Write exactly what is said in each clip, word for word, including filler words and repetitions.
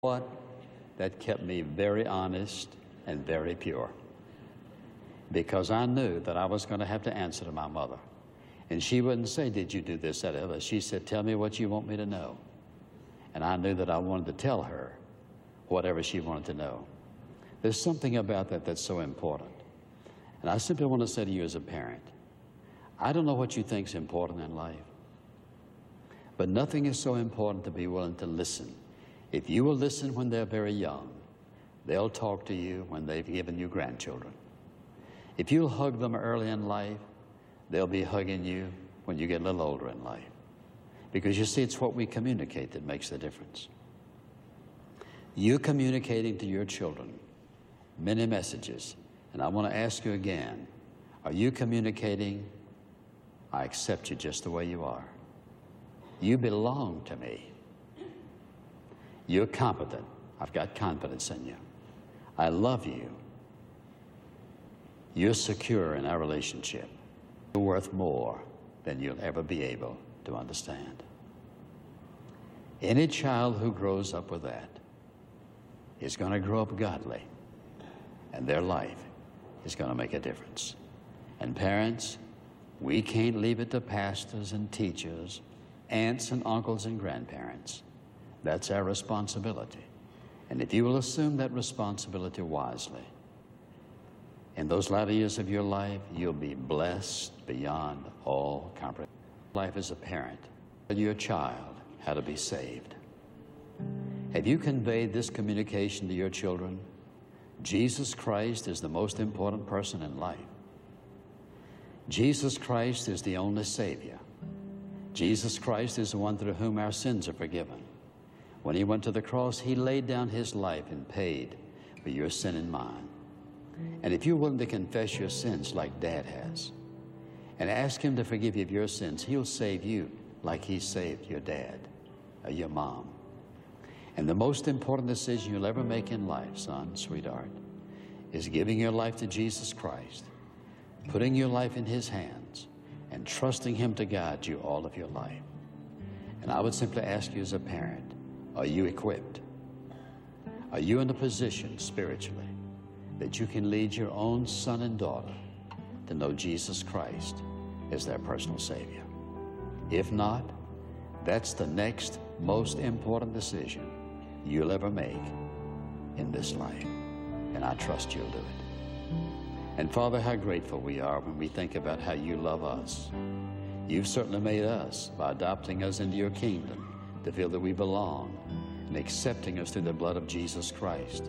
What? That kept me very honest and very pure, because I knew that I was going to have to answer to my mother. And she wouldn't say, did you do this, that, other? She said, tell me what you want me to know. And I knew that I wanted to tell her whatever she wanted to know. There's something about that that's so important. And I simply want to say to you as a parent, I don't know what you think is important in life, but nothing is so important to be willing to listen. If you will listen when they're very young, they'll talk to you when they've given you grandchildren. If you'll hug them early in life, they'll be hugging you when you get a little older in life. Because you see, it's what we communicate that makes the difference. You're communicating to your children many messages, and I want to ask you again, are you communicating, I accept you just the way you are. You belong to me. You're competent. I've got confidence in you. I love you. You're secure in our relationship. You're worth more than you'll ever be able to understand. Any child who grows up with that is going to grow up godly, and their life is going to make a difference. And parents, we can't leave it to pastors and teachers, aunts and uncles and grandparents. That's our responsibility. And if you will assume that responsibility wisely, in those latter years of your life, you'll be blessed beyond all comprehension. Life as a parent, tell your child how to be saved. Have you conveyed this communication to your children? Jesus Christ is the most important person in life. Jesus Christ is the only Savior. Jesus Christ is the one through whom our sins are forgiven. When he went to the cross, he laid down his life and paid for your sin and mine. And if you're willing to confess your sins like Dad has, and ask him to forgive you of your sins, he'll save you like he saved your dad or your mom. And the most important decision you'll ever make in life, son, sweetheart, is giving your life to Jesus Christ, putting your life in his hands, and trusting him to guide you all of your life. And I would simply ask you as a parent, are you equipped? Are you in a position spiritually that you can lead your own son and daughter to know Jesus Christ as their personal Savior? If not, that's the next most important decision you'll ever make in this life. And I trust you'll do it. And Father, how grateful we are when we think about how you love us. You've certainly made us by adopting us into your kingdom to feel that we belong and accepting us through the blood of Jesus Christ.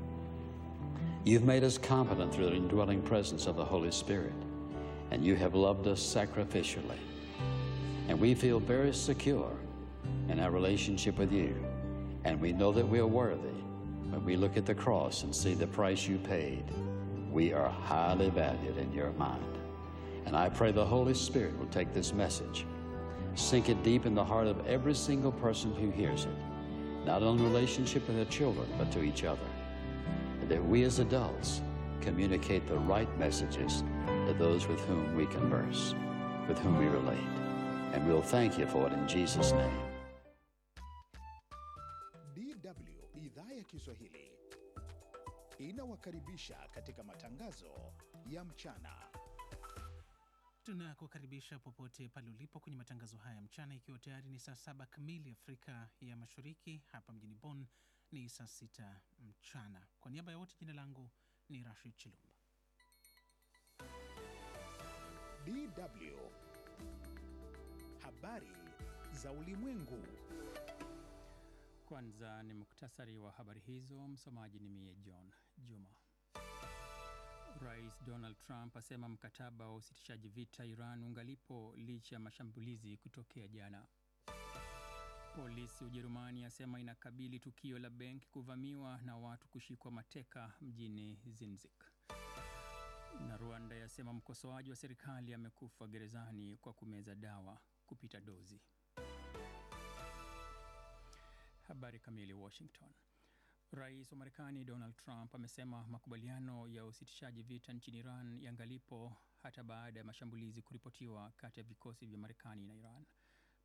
You've made us competent through the indwelling presence of the Holy Spirit, and you have loved us sacrificially. And we feel very secure in our relationship with you, and we know that we are worthy when we look at the cross and see the price you paid. We are highly valued in your mind. And I pray the Holy Spirit will take this message, sink it deep in the heart of every single person who hears it, not only in relationship with their children, but to each other. And that we as adults communicate the right messages to those with whom we converse, with whom we relate. And we'll thank you for it in Jesus' name. D W Idhaa ya Kiswahili inawakaribisha katika matangazo ya mchana. Tunakukaribisha popote pale ulipo kwenye matangazo haya mchana, ikiwa tayari ni saa saba kamili Afrika ya Mashariki. Hapa mjini Bonn ni saa sita mchana. Kwa niaba ya wote, jina langu ni Rashid Chilumba. D W Habari za ulimwengu. Kwanza ni muktasari wa habari hizo, msomaji ni mie John Juma. Rais Donald Trump asema mkataba wa usitishaji vita Iran ungalipo licha ya mashambulizi kutokea jana. Polisi Ujerumani asema inakabili tukio la benki kuvamiwa na watu kushikwa mateka mjini Zinzig. Na Rwanda yasema mkosoaji wa serikali amekufa gerezani kwa kumeza dawa kupita dozi. Habari kamili. Washington. Rais wa Marekani Donald Trump amesema makubaliano ya usitishaji vita nchini Iran yangalipo hata baada ya mashambulizi kuripotiwa kati ya vikosi vya Marekani na Iran.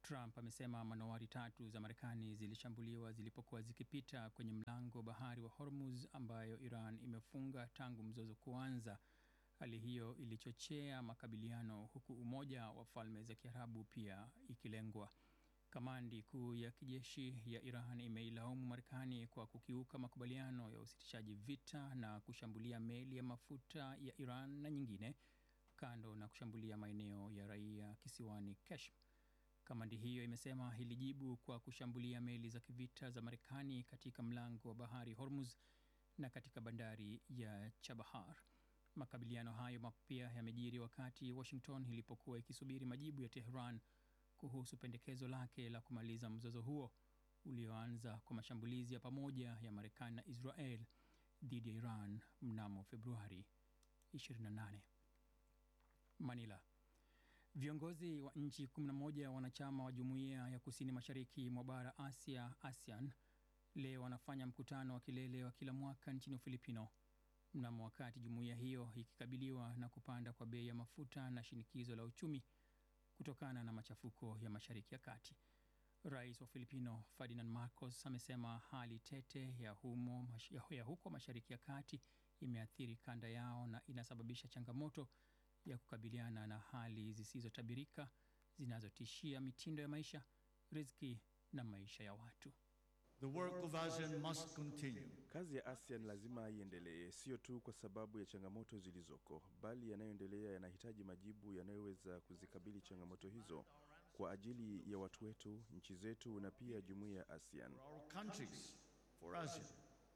Trump amesema manowari tatu za Marekani zilishambuliwa zilipokuwa zikipita kwenye mlango wa bahari wa Hormuz ambayo Iran imefunga tangu mzozo kuanza. Hali hiyo ilichochea makabiliano huku Umoja wa Falme za Kiarabu pia ikilengwa. Kamandi kuu ya kijeshi ya Iran imeilaumu Marekani kwa kukiuka makubaliano ya usitishaji vita na kushambulia meli ya mafuta ya Iran na nyingine, kando na kushambulia maeneo ya raia kisiwani Kashmir. Kamandi hiyo imesema ilijibu kwa kushambulia meli za kivita za Marekani katika mlango wa bahari Hormuz na katika bandari ya Chabahar. Makabiliano hayo mapya yamejiri wakati Washington ilipokuwa ikisubiri majibu ya Tehran kuhusu pendekezo lake la kumaliza mzozo huo ulioanza kwa mashambulizi ya pamoja ya Marekani na Israel dhidi ya Iran mnamo Februari ishirini na nane. Manila. Viongozi wa nchi kumi na moja wanachama wa Jumuiya ya Kusini Mashariki mwa bara Asia ASEAN leo wanafanya mkutano wa kilele wa kila mwaka nchini Ufilipino. Mnamo wakati jumuiya hiyo ikikabiliwa na kupanda kwa bei ya mafuta na shinikizo la uchumi kutokana na machafuko ya Mashariki ya Kati. Rais wa Filipino Ferdinand Marcos amesema hali tete ya humo ya huko Mashariki ya Kati imeathiri kanda yao na inasababisha changamoto ya kukabiliana na hali zisizotabirika zinazotishia mitindo ya maisha, riziki na maisha ya watu. The work of ASEAN must continue. Kazi ya ASEAN lazima iendelee, sio tu kwa sababu ya changamoto zilizoko, bali yanayoendelea yanahitaji majibu yanayoweza kuzikabili changamoto hizo kwa ajili ya watu wetu, nchi zetu na pia jumuiya ya ASEAN. For our countries, for ASEAN.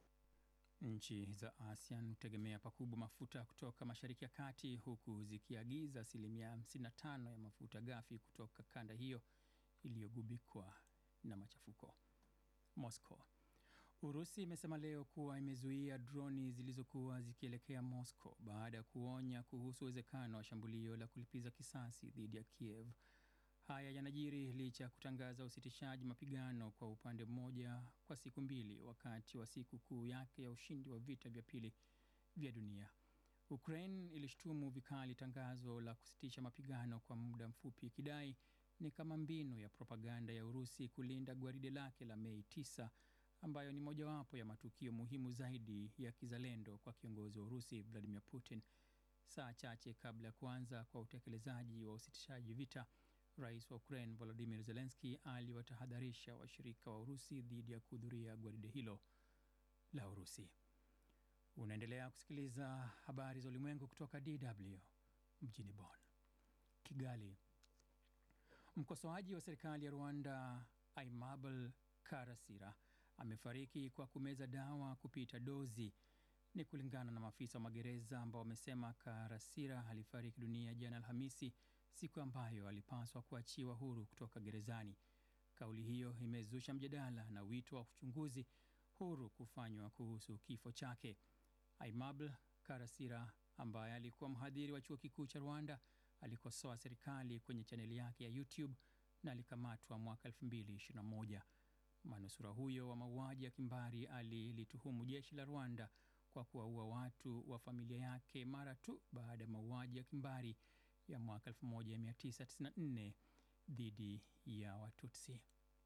Nchi za ASEAN hutegemea pakubwa mafuta kutoka Mashariki ya Kati, huku zikiagiza asilimia hamsini na tano ya mafuta ghafi kutoka kanda hiyo iliyogubikwa na machafuko. Moscow. Urusi imesema leo kuwa imezuia droni zilizokuwa zikielekea Moscow baada ya kuonya kuhusu uwezekano wa shambulio la kulipiza kisasi dhidi ya Kiev. Haya yanajiri licha ya kutangaza usitishaji mapigano kwa upande mmoja kwa siku mbili wakati wa siku kuu yake ya ushindi wa vita vya pili vya dunia. Ukraine ilishtumu vikali tangazo la kusitisha mapigano kwa muda mfupi, ikidai ni kama mbinu ya propaganda ya Urusi kulinda gwaride lake la Mei tisa, ambayo ni mojawapo ya matukio muhimu zaidi ya kizalendo kwa kiongozi wa Urusi Vladimir Putin. Saa chache kabla ya kuanza kwa utekelezaji wa usitishaji vita, Rais wa Ukraine Volodymyr Zelensky aliwatahadharisha washirika wa Urusi dhidi ya kuhudhuria gwaride hilo la Urusi. Unaendelea kusikiliza habari za ulimwengu kutoka D W mjini Bonn. Kigali. Mkosoaji wa serikali ya Rwanda Aimable Karasira amefariki kwa kumeza dawa kupita dozi. Ni kulingana na maafisa wa magereza ambao wamesema Karasira alifariki dunia jana Alhamisi, siku ambayo alipaswa kuachiwa huru kutoka gerezani. Kauli hiyo imezusha mjadala na wito wa uchunguzi huru kufanywa kuhusu kifo chake. Aimable Karasira ambaye alikuwa mhadhiri wa chuo kikuu cha Rwanda alikosoa serikali kwenye chaneli yake ya YouTube na alikamatwa mwaka elfu mbili ishirini na moja. Manusura huyo wa mauaji ya kimbari alilituhumu jeshi la Rwanda kwa kuwaua watu wa familia yake mara tu baada ya mauaji ya kimbari ya mwaka elfu moja mia tisa tisini na nne dhidi ya Watutsi.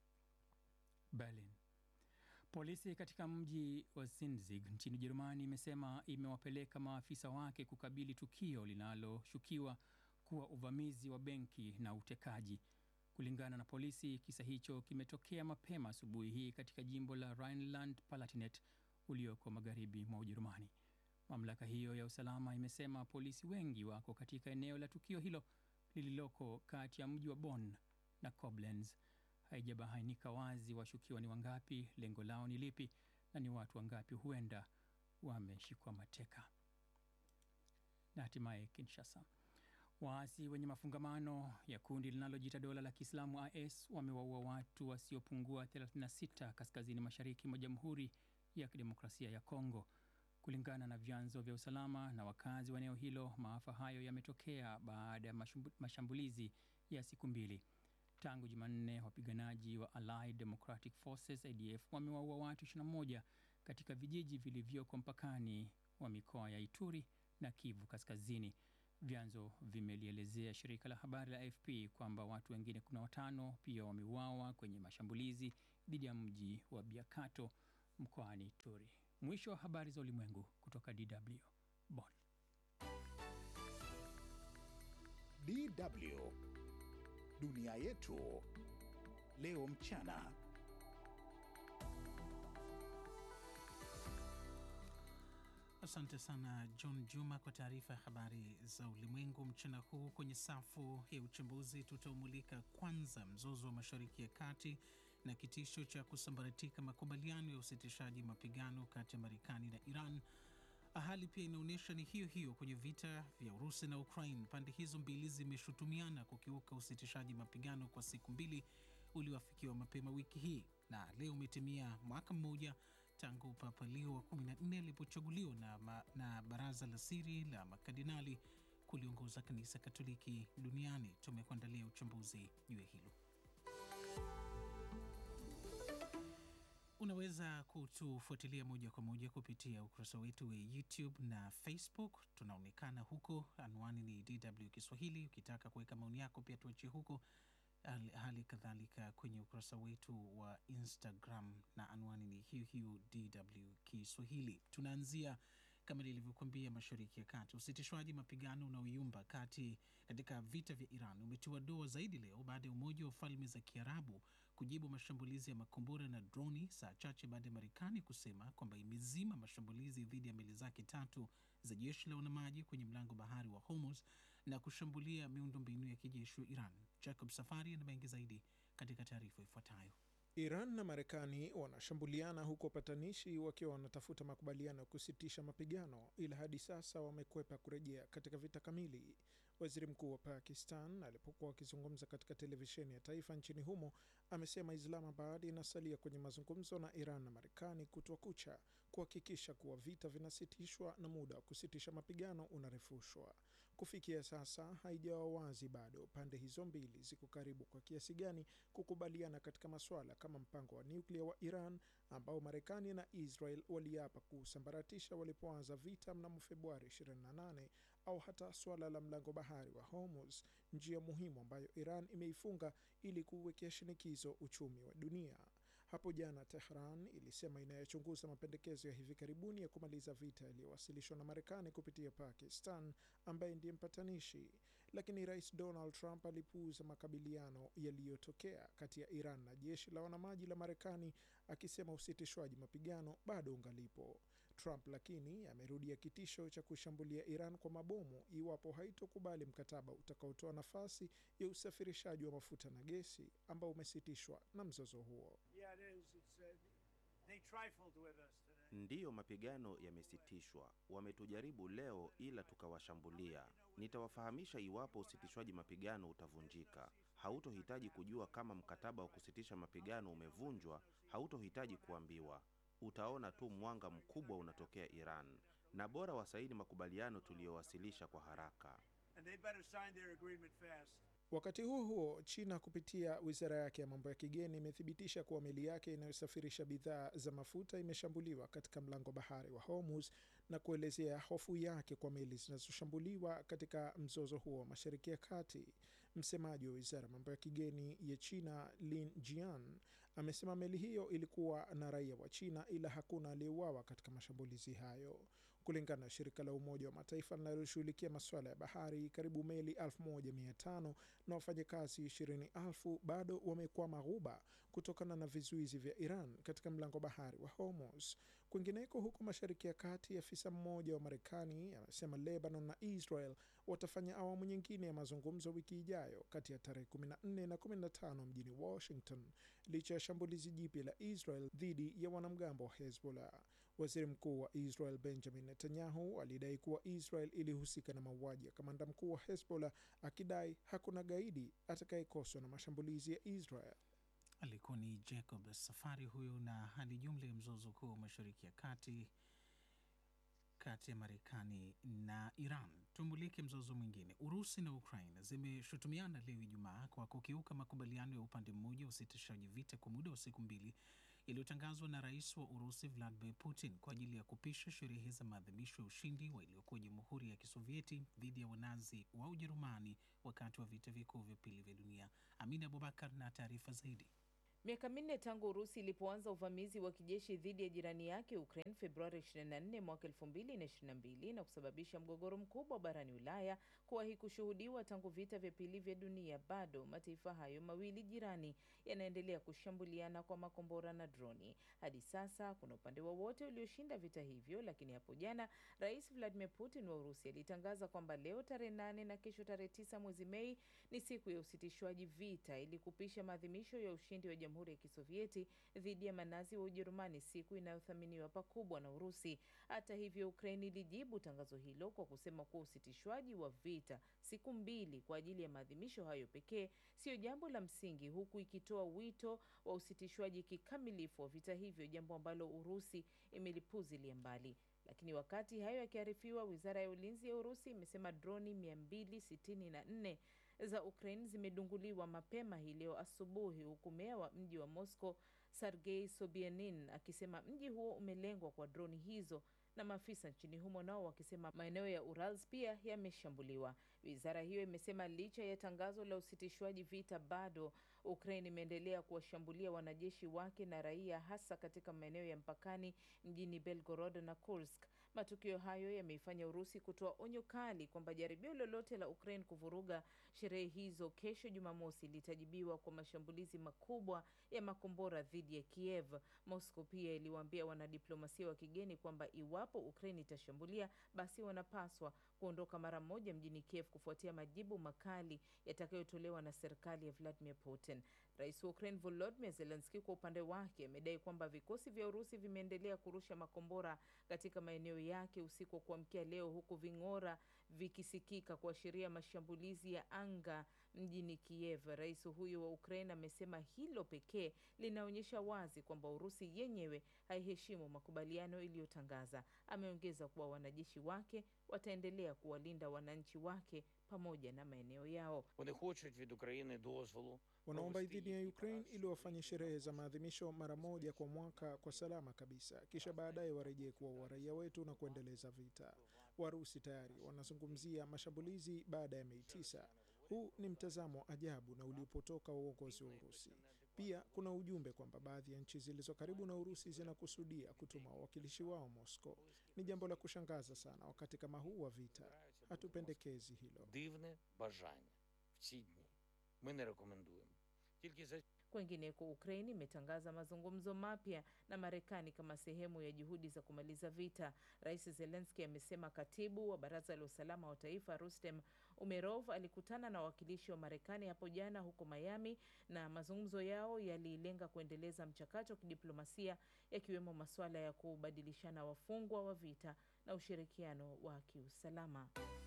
Berlin. Polisi katika mji wa Sinzig nchini Jerumani imesema imewapeleka maafisa wake kukabili tukio linaloshukiwa kuwa uvamizi wa benki na utekaji. Kulingana na polisi, kisa hicho kimetokea mapema asubuhi hii katika jimbo la Rhineland-Palatinate ulioko magharibi mwa Ujerumani. Mamlaka hiyo ya usalama imesema polisi wengi wako katika eneo la tukio hilo lililoko kati ya mji wa Bonn na Koblenz. Haijabainika wazi washukiwa ni wangapi, lengo lao ni lipi na ni watu wangapi huenda wameshikwa mateka. Na hatimaye Kinshasa. Waasi wenye mafungamano ya kundi linalojiita dola la Kiislamu I S wamewaua watu wasiopungua thelathini na sita kaskazini mashariki mwa Jamhuri ya Kidemokrasia ya Kongo. Kulingana na vyanzo vya usalama na wakazi wa eneo hilo, maafa hayo yametokea baada ya mashambulizi ya siku mbili. Tangu Jumanne, wapiganaji wa Allied Democratic Forces A D F wamewaua watu ishirini na moja katika vijiji vilivyoko mpakani wa mikoa ya Ituri na Kivu Kaskazini. Vyanzo vimelielezea shirika la habari la A F P kwamba watu wengine kumi na watano pia wameuawa kwenye mashambulizi dhidi ya mji wa Biakato mkoani Turi. Mwisho wa habari za ulimwengu kutoka D W Bonn. D W Dunia Yetu Leo Mchana. Asante sana John Juma kwa taarifa ya habari za ulimwengu mchana huu. Kwenye safu ya uchambuzi tutaumulika kwanza mzozo wa Mashariki ya Kati na kitisho cha kusambaratika makubaliano ya usitishaji mapigano kati ya Marekani na Iran. Hali pia inaonyesha ni hiyo hiyo kwenye vita vya Urusi na Ukraine. Pande hizo mbili zimeshutumiana kukiuka usitishaji mapigano kwa siku mbili ulioafikiwa mapema wiki hii, na leo umetimia mwaka mmoja tangu Papa Leo wa kumi na nne alipochaguliwa na, ma, na baraza la siri la makardinali kuliongoza kanisa Katoliki duniani. Tumekuandalia uchambuzi juu ya hilo. Unaweza kutufuatilia moja kwa moja kupitia ukurasa wetu wa YouTube na Facebook. Tunaonekana huko, anwani ni D W Kiswahili. Ukitaka kuweka maoni yako pia tuachie huko. Hali kadhalika kwenye ukurasa wetu wa Instagram na anwani ni hiyo hiyo D W Kiswahili. Tunaanzia kama nilivyokuambia Mashariki ya Kati. Usitishwaji mapigano unaoyumba kati katika vita vya Iran umetiwa doa zaidi leo baada ya Umoja wa Falme za Kiarabu kujibu mashambulizi ya makombora na droni, saa chache baada ya Marekani kusema kwamba imezima mashambulizi dhidi ya meli zake tatu za jeshi la wanamaji kwenye mlango bahari wa Hormuz na kushambulia miundombinu ya kijeshi wa Iran. Jacob Safari ana mengi zaidi katika taarifa ifuatayo. Iran na Marekani wanashambuliana huko patanishi wakiwa wanatafuta makubaliano ya kusitisha mapigano, ila hadi sasa wamekwepa kurejea katika vita kamili. Waziri Mkuu wa Pakistan alipokuwa akizungumza katika televisheni ya taifa nchini humo amesema Islamabad inasalia kwenye mazungumzo na Iran na Marekani kutwa kucha kuhakikisha kuwa vita vinasitishwa na muda wa kusitisha mapigano unarefushwa. Kufikia sasa haijawa wazi bado pande hizo mbili ziko karibu kwa kiasi gani kukubaliana katika masuala kama mpango wa nyuklia wa Iran ambao Marekani na Israel waliapa kusambaratisha walipoanza vita mnamo Februari ishirini na nane, au hata swala la mlango bahari wa Hormuz, njia muhimu ambayo Iran imeifunga ili kuwekea shinikizo uchumi wa dunia. Hapo jana Tehran ilisema inayochunguza mapendekezo ya hivi karibuni ya kumaliza vita yaliyowasilishwa na Marekani kupitia Pakistan ambaye ndiye mpatanishi, lakini Rais Donald Trump alipuuza makabiliano yaliyotokea kati ya Iran na jeshi la wanamaji la Marekani akisema usitishwaji mapigano bado ungalipo. Trump lakini amerudia kitisho cha kushambulia Iran kwa mabomu iwapo haitokubali mkataba utakaotoa nafasi ya usafirishaji wa mafuta na gesi ambao umesitishwa na mzozo huo. Ndiyo, mapigano yamesitishwa. Wametujaribu leo ila tukawashambulia. Nitawafahamisha iwapo usitishwaji mapigano utavunjika. Hautohitaji kujua kama mkataba wa kusitisha mapigano umevunjwa, hautohitaji kuambiwa. Utaona tu mwanga mkubwa unatokea Iran, na bora wasaini makubaliano tuliyowasilisha kwa haraka. Wakati huo huo, China kupitia wizara yake ya mambo ya kigeni imethibitisha kuwa meli yake inayosafirisha bidhaa za mafuta imeshambuliwa katika mlango bahari wa Hormuz na kuelezea hofu yake kwa meli zinazoshambuliwa katika mzozo huo wa Mashariki ya Kati. Msemaji wa wizara ya mambo ya kigeni ya China, Lin Jian, amesema meli hiyo ilikuwa na raia wa China ila hakuna aliyeuawa katika mashambulizi hayo. Kulingana na shirika la Umoja wa Mataifa linaloshughulikia masuala ya bahari, karibu meli elfu moja mia tano na wafanyakazi ishirini elfu bado wamekwama ghuba kutokana na vizuizi vya Iran katika mlango bahari wa Hormuz. Kwingineko huko Mashariki ya Kati, afisa mmoja wa Marekani amesema Lebanon na Israel watafanya awamu nyingine ya mazungumzo wiki ijayo kati ya tarehe kumi na nne na kumi na tano mjini Washington, licha ya shambulizi jipya la Israel dhidi ya wanamgambo wa Hezbollah. Waziri Mkuu wa Israel Benjamin Netanyahu alidai kuwa Israel ilihusika na mauaji ya kamanda mkuu wa Hezbollah, akidai hakuna gaidi atakayekoswa na mashambulizi ya Israel. Alikuwa ni Jacob Safari huyo. Na hali jumla ya mzozo huu Mashariki ya Kati kati ya Marekani na Iran. Tumulike mzozo mwingine. Urusi na Ukraine zimeshutumiana leo Ijumaa kwa kukiuka makubaliano ya upande mmoja usitishaji vita kwa muda wa siku mbili iliyotangazwa na rais wa Urusi Vladimir Putin kwa ajili ya kupisha sherehe za maadhimisho ya ushindi wa iliyokuwa Jamhuri ya Kisovieti dhidi ya Wanazi wa Ujerumani wakati wa vita vikuu vya pili vya dunia. Amina Abubakar na taarifa zaidi. Miaka minne tangu Urusi ilipoanza uvamizi wa kijeshi dhidi ya jirani yake Ukraine Februari ishirini na nne mwaka elfu mbili na ishirini na mbili na kusababisha mgogoro mkubwa barani Ulaya kuwahi kushuhudiwa tangu vita vya pili vya dunia, bado mataifa hayo mawili jirani yanaendelea kushambuliana kwa makombora na droni. Hadi sasa kuna upande wowote ulioshinda vita hivyo, lakini hapo jana Rais Vladimir Putin wa Urusi alitangaza kwamba leo tarehe nane na kesho tarehe tisa mwezi Mei ni siku ya usitishwaji vita ili kupisha maadhimisho ya ushindi wa Jamhuri ya Kisovieti dhidi ya Manazi wa Ujerumani, siku inayothaminiwa pakubwa na Urusi. Hata hivyo, Ukraine ilijibu tangazo hilo kwa kusema kuwa usitishwaji wa vita siku mbili kwa ajili ya maadhimisho hayo pekee sio jambo la msingi, huku ikitoa wito wa usitishwaji kikamilifu wa vita hivyo, jambo ambalo Urusi imelipuzilia mbali. Lakini wakati hayo yakiarifiwa, Wizara ya Ulinzi ya Urusi imesema droni mia mbili sitini na nne za Ukraine zimedunguliwa mapema hii leo asubuhi, huku meya wa mji wa Moscow Sergei Sobyanin akisema mji huo umelengwa kwa droni hizo, na maafisa nchini humo nao wakisema maeneo ya Urals pia yameshambuliwa. Wizara hiyo imesema licha ya tangazo la usitishwaji vita, bado Ukraine imeendelea kuwashambulia wanajeshi wake na raia, hasa katika maeneo ya mpakani mjini Belgorod na Kursk. Matukio hayo yameifanya Urusi kutoa onyo kali kwamba jaribio lolote la Ukraine kuvuruga sherehe hizo kesho Jumamosi litajibiwa kwa mashambulizi makubwa ya makombora dhidi ya Kiev. Moscow pia iliwaambia wanadiplomasia wa kigeni kwamba iwapo Ukraine itashambulia, basi wanapaswa kuondoka mara moja mjini Kiev kufuatia majibu makali yatakayotolewa na serikali ya Vladimir Putin. Rais wa Ukraine Volodymyr Zelensky kwa upande wake amedai kwamba vikosi vya Urusi vimeendelea kurusha makombora katika maeneo yake usiku wa kuamkia leo, huku ving'ora vikisikika kuashiria mashambulizi ya anga mjini Kiev. Rais huyo wa Ukraine amesema hilo pekee linaonyesha wazi kwamba Urusi yenyewe haiheshimu makubaliano iliyotangaza. Ameongeza kuwa wanajeshi wake wataendelea kuwalinda wananchi wake pamoja na maeneo yao. Wanaomba idhini ya Ukraine ili wafanye sherehe za maadhimisho mara moja kwa mwaka kwa salama kabisa, kisha baadaye warejee kuwa raia wetu na kuendeleza vita. Warusi tayari wanazungumzia mashambulizi baada ya Mei tisa. Huu ni mtazamo ajabu na uliopotoka uongozi wa Urusi. Pia kuna ujumbe kwamba baadhi ya nchi zilizo karibu na Urusi zinakusudia kutuma wawakilishi wao Moscow. Ni jambo la kushangaza sana wakati kama huu wa vita. Hatupendekezi hilo. Дивне бажання в ці дні. Ми не рекомендуємо. Тільки за Kwengineko, Ukraine imetangaza mazungumzo mapya na Marekani kama sehemu ya juhudi za kumaliza vita. Rais Zelensky amesema katibu wa Baraza la Usalama wa Taifa Rustem Umerov alikutana na wawakilishi wa Marekani hapo jana huko Miami, na mazungumzo yao yalilenga kuendeleza mchakato wa kidiplomasia, yakiwemo masuala ya kubadilishana wafungwa wa vita na ushirikiano wa kiusalama.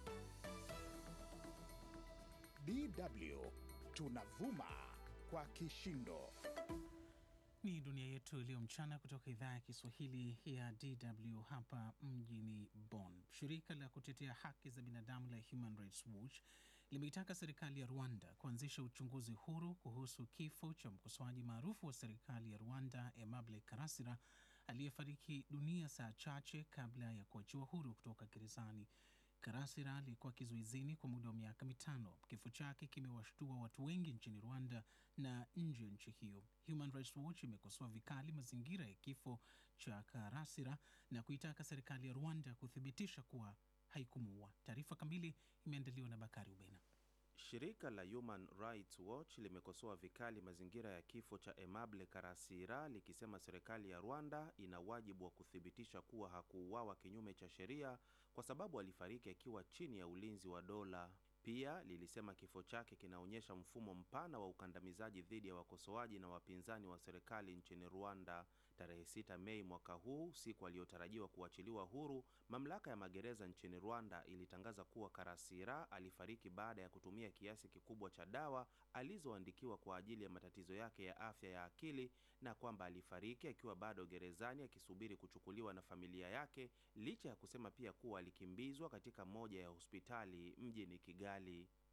D W tunavuma kwa kishindo. Ni dunia yetu iliyo mchana kutoka idhaa ya Kiswahili ya D W hapa mjini Bonn. Shirika la kutetea haki za binadamu la Human Rights Watch limeitaka serikali ya Rwanda kuanzisha uchunguzi huru kuhusu kifo cha mkosoaji maarufu wa serikali ya Rwanda Aimable Karasira aliyefariki dunia saa chache kabla ya kuachiwa huru kutoka gerezani. Karasira alikuwa kizuizini kwa muda wa miaka mitano. Kifo chake kimewashtua watu wengi nchini Rwanda na nje ya nchi hiyo. Human Rights Watch imekosoa vikali mazingira ya kifo cha Karasira na kuitaka serikali ya Rwanda kuthibitisha kuwa haikumuua. Taarifa kamili imeandaliwa na Bakari Ubena. Shirika la Human Rights Watch limekosoa vikali mazingira ya kifo cha Aimable Karasira, likisema serikali ya Rwanda ina wajibu wa kuthibitisha kuwa hakuuawa kinyume cha sheria kwa sababu alifariki akiwa chini ya ulinzi wa dola. Pia lilisema kifo chake kinaonyesha mfumo mpana wa ukandamizaji dhidi ya wakosoaji na wapinzani wa serikali nchini Rwanda. Tarehe sita Mei mwaka huu, siku aliyotarajiwa kuachiliwa huru, mamlaka ya magereza nchini Rwanda ilitangaza kuwa Karasira alifariki baada ya kutumia kiasi kikubwa cha dawa alizoandikiwa kwa ajili ya matatizo yake ya afya ya akili, na kwamba alifariki akiwa bado gerezani akisubiri kuchukuliwa na familia yake, licha ya kusema pia kuwa alikimbizwa katika moja ya hospitali mjini Kigali.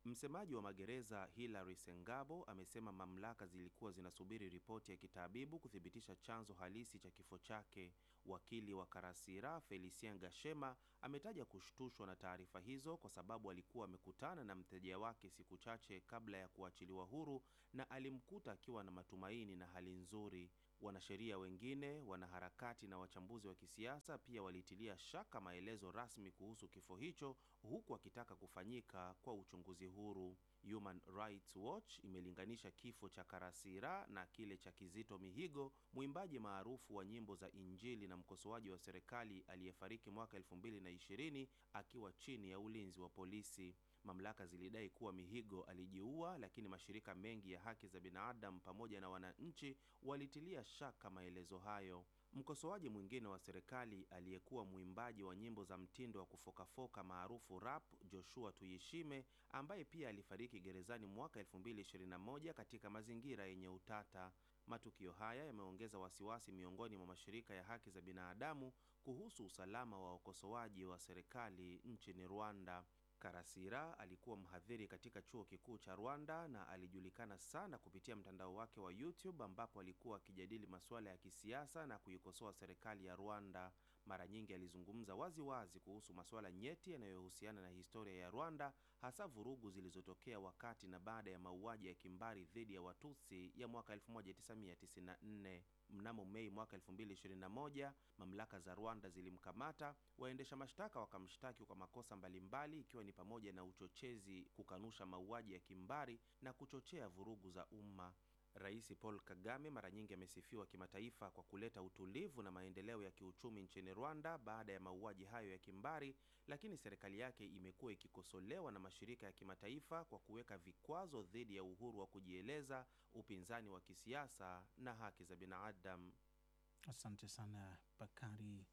Msemaji wa magereza Hilary Sengabo amesema mamlaka zilikuwa zinasubiri ripoti ya kitabibu kuthibitisha chanzo halisi cha kifo chake. Wakili wa Karasira Felicien Gashema ametaja kushtushwa na taarifa hizo kwa sababu alikuwa amekutana na mteja wake siku chache kabla ya kuachiliwa huru na alimkuta akiwa na matumaini na hali nzuri. Wanasheria wengine, wanaharakati na wachambuzi wa kisiasa pia walitilia shaka maelezo rasmi kuhusu kifo hicho, huku wakitaka kufanyika kwa uchunguzi huru. Human Rights Watch imelinganisha kifo cha Karasira na kile cha Kizito Mihigo, mwimbaji maarufu wa nyimbo za Injili na mkosoaji wa serikali aliyefariki mwaka elfu mbili na ishirini akiwa chini ya ulinzi wa polisi. Mamlaka zilidai kuwa Mihigo alijiua, lakini mashirika mengi ya haki za binadamu pamoja na wananchi walitilia shaka maelezo hayo. Mkosoaji mwingine wa serikali aliyekuwa mwimbaji wa nyimbo za mtindo wa kufokafoka maarufu rap, Joshua Tuyishime, ambaye pia alifariki gerezani mwaka elfu mbili na ishirini na moja katika mazingira yenye utata. Matukio haya yameongeza wasiwasi miongoni mwa mashirika ya haki za binadamu kuhusu usalama wa wakosoaji wa serikali nchini Rwanda. Karasira alikuwa mhadhiri katika chuo kikuu cha Rwanda na alijulikana sana kupitia mtandao wake wa YouTube ambapo alikuwa akijadili masuala ya kisiasa na kuikosoa serikali ya Rwanda. Mara nyingi alizungumza wazi wazi kuhusu masuala nyeti yanayohusiana na historia ya Rwanda, hasa vurugu zilizotokea wakati na baada ya mauaji ya kimbari dhidi ya Watutsi ya mwaka elfu moja tisa mia tisini na nne. Mnamo Mei mwaka elfu mbili na ishirini na moja, mamlaka za Rwanda zilimkamata, waendesha mashtaka wakamshtaki kwa makosa mbalimbali ikiwa ni pamoja na uchochezi, kukanusha mauaji ya kimbari na kuchochea vurugu za umma. Rais Paul Kagame mara nyingi amesifiwa kimataifa kwa kuleta utulivu na maendeleo ya kiuchumi nchini Rwanda baada ya mauaji hayo ya kimbari, lakini serikali yake imekuwa ikikosolewa na mashirika ya kimataifa kwa kuweka vikwazo dhidi ya uhuru wa kujieleza, upinzani wa kisiasa na haki za binadamu. Asante sana Bakari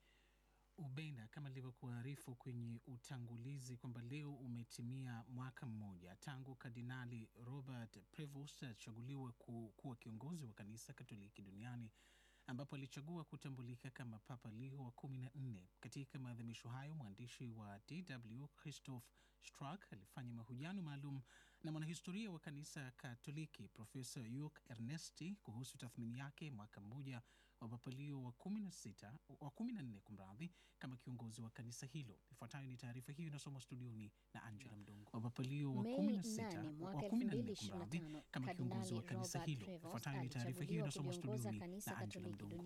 Ubena. Kama nilivyokuarifu kwenye utangulizi kwamba leo umetimia mwaka mmoja tangu Kardinali Robert Prevost achaguliwe ku, kuwa kiongozi wa kanisa Katoliki duniani, ambapo alichagua kutambulika kama Papa Leo wa kumi na nne. Katika maadhimisho hayo, mwandishi wa D W Christoph Strack alifanya mahojiano maalum na mwanahistoria wa kanisa Katoliki Profesa Jörg Ernesti kuhusu tathmini yake mwaka mmoja wa Papa Leo wa kumi na sita wa kumi na nne kumradhi, kama kiongozi wa kanisa hilo. Ifuatayo ni taarifa hiyo inasomwa studioni na Angela Mdungu. Wa Papa Leo wa kumi na sita wa kumi na nne kumradhi, kama kiongozi wa kanisa hilo. Ifuatayo ni taarifa hiyo inasomwa studioni na Angela Mdungu.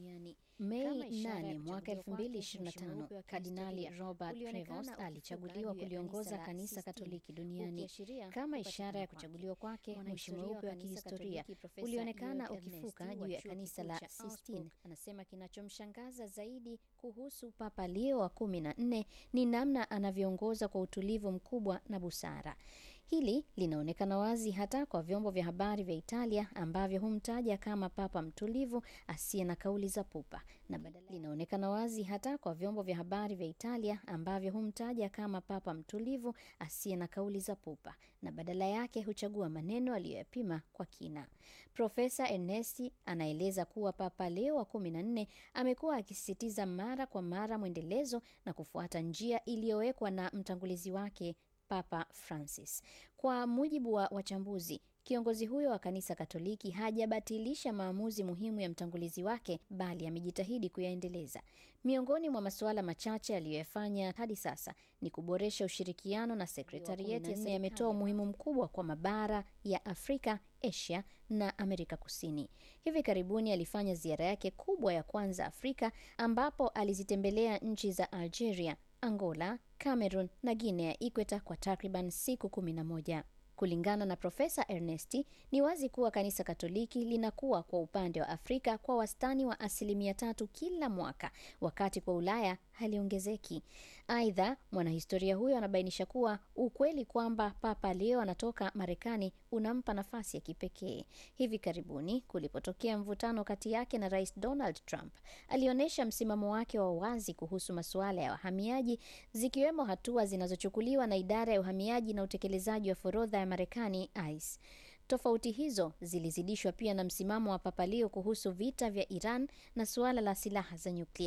Mei nane mwaka elfu mbili ishirini na tano, Kardinali Robert Prevost alichaguliwa kuliongoza kanisa Katoliki duniani. Kama ishara ya kuchaguliwa kwake, moshi mweupe wa kihistoria ulionekana ukifuka juu ya kanisa la Sistine. Anasema kinachomshangaza zaidi kuhusu Papa Leo wa kumi na nne ni namna anavyoongoza kwa utulivu mkubwa na busara. Hili linaonekana wazi hata kwa vyombo vya habari vya Italia ambavyo humtaja kama papa mtulivu asiye na kauli za pupa, na badala linaonekana wazi hata kwa vyombo vya habari vya Italia ambavyo humtaja kama papa mtulivu asiye na kauli za pupa, na badala yake huchagua maneno aliyoyapima kwa kina. Profesa Ernesti anaeleza kuwa Papa Leo wa kumi na nne amekuwa akisisitiza mara kwa mara mwendelezo na kufuata njia iliyowekwa na mtangulizi wake Papa Francis. Kwa mujibu wa wachambuzi, kiongozi huyo wa kanisa Katoliki hajabatilisha maamuzi muhimu ya mtangulizi wake, bali amejitahidi kuyaendeleza. Miongoni mwa masuala machache aliyoyafanya hadi sasa ni kuboresha ushirikiano na sekretarieti. Yametoa umuhimu mkubwa kwa mabara ya Afrika, Asia na Amerika Kusini. Hivi karibuni alifanya ziara yake kubwa ya kwanza Afrika, ambapo alizitembelea nchi za Algeria, Angola, Cameroon na Guinea Ikweta kwa takriban siku kumi na moja. Kulingana na Profesa Ernesti, ni wazi kuwa kanisa Katoliki linakuwa kwa upande wa Afrika kwa wastani wa asilimia tatu kila mwaka, wakati kwa Ulaya haliongezeki. Aidha, mwanahistoria huyo anabainisha kuwa ukweli kwamba Papa Leo anatoka Marekani unampa nafasi ya kipekee. Hivi karibuni kulipotokea mvutano kati yake na Rais Donald Trump, alionyesha msimamo wake wa wazi kuhusu masuala ya wahamiaji, zikiwemo hatua zinazochukuliwa na idara ya uhamiaji na utekelezaji wa forodha ya Marekani I C E. Tofauti hizo zilizidishwa pia na msimamo wa Papa Leo kuhusu vita vya Iran na suala la silaha za nyuklia.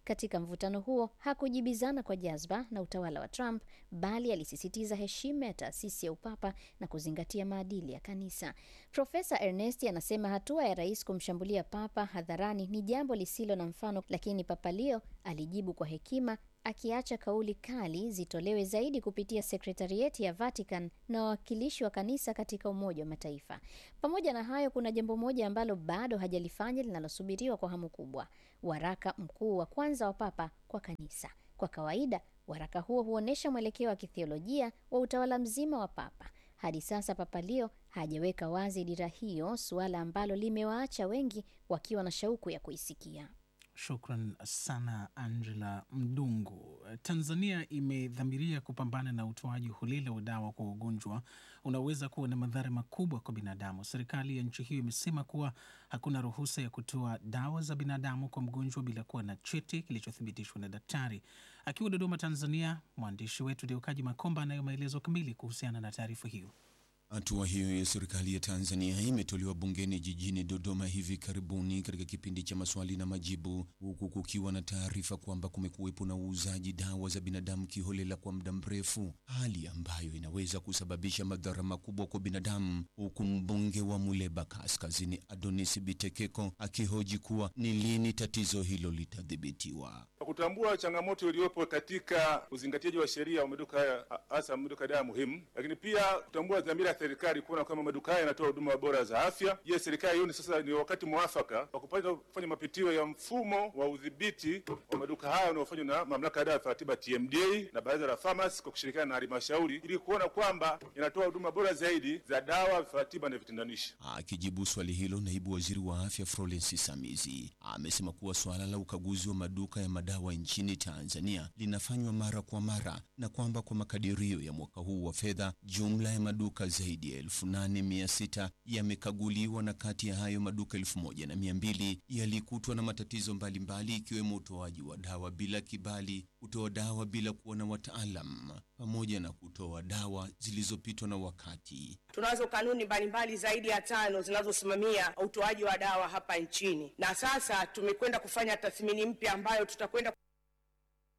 Katika mvutano huo hakujibizana kwa jazba na utawala wa Trump, bali alisisitiza heshima ya taasisi ya upapa na kuzingatia maadili ya kanisa. Profesa Ernesti anasema hatua ya rais kumshambulia papa hadharani ni jambo lisilo na mfano, lakini Papa Leo alijibu kwa hekima, akiacha kauli kali zitolewe zaidi kupitia sekretarieti ya Vatican na wawakilishi wa kanisa katika Umoja wa Mataifa. Pamoja na hayo, kuna jambo moja ambalo bado hajalifanya linalosubiriwa kwa hamu kubwa: waraka mkuu wa kwanza wa papa kwa kanisa. Kwa kawaida, waraka huo huonesha mwelekeo wa kithiolojia wa utawala mzima wa papa. Hadi sasa Papa Leo hajaweka wazi dira hiyo, suala ambalo limewaacha wengi wakiwa na shauku ya kuisikia. Shukran sana Angela Mdungu. Tanzania imedhamiria kupambana na utoaji holela wa dawa kwa ugonjwa unaweza kuwa na madhara makubwa kwa binadamu. Serikali ya nchi hiyo imesema kuwa hakuna ruhusa ya kutoa dawa za binadamu kwa mgonjwa bila kuwa na cheti kilichothibitishwa na daktari. Akiwa Dodoma, Tanzania, mwandishi wetu Deukaji Makomba anayo maelezo kamili kuhusiana na taarifa hiyo. Hatua hiyo ya serikali ya Tanzania imetolewa bungeni jijini Dodoma hivi karibuni katika kipindi cha maswali na majibu, huku kukiwa na taarifa kwamba kumekuwepo na uuzaji dawa za binadamu kiholela kwa muda mrefu, hali ambayo inaweza kusababisha madhara makubwa kwa binadamu, huku mbunge wa Muleba Kaskazini Adonis Bitekeko akihoji kuwa ni lini tatizo hilo litadhibitiwa. Kutambua changamoto iliyopo katika uzingatiaji wa sheria wa maduka haya, hasa maduka dawa muhimu, lakini pia kutambua dhamira ya serikali kuona kama maduka haya yanatoa huduma bora za afya. Je, serikali hiyo sasa ni wakati mwafaka wa kupata kufanya mapitio ya mfumo wa udhibiti wa maduka haya unaofanywa na mamlaka ya dawa ya tiba T M D A na baraza la pharmacy kwa kushirikiana na halmashauri ili kuona kwamba yanatoa huduma bora zaidi za dawa, vifaa tiba na vitendanishi. Akijibu swali hilo, naibu waziri wa afya Florence Samizi amesema kuwa swala la ukaguzi wa maduka ya madawa nchini Tanzania linafanywa mara kwa mara na kwamba kwa makadirio ya mwaka huu wa fedha jumla ya maduka zaidi ya elfu nane mia sita yamekaguliwa, na kati ya hayo maduka elfu moja na mia mbili yalikutwa na matatizo mbalimbali ikiwemo utoaji wa dawa bila kibali, kutoa dawa bila kuwa na wataalam, pamoja na kutoa dawa zilizopitwa na wakati. Tunazo kanuni mbalimbali zaidi ya tano zinazosimamia utoaji wa dawa hapa nchini, na sasa tumekwenda kufanya tathmini mpya ambayo tutakwenda